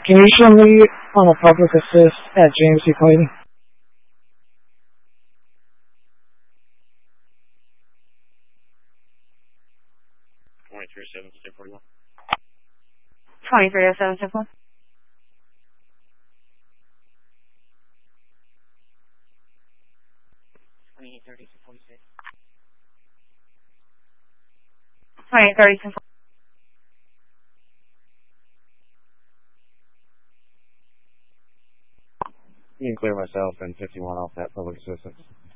Can you show me on a public assist at James C. Clayton? $23.07.41. 2307 $28.30.46. 2030. You can clear myself and 51 off that public assistance.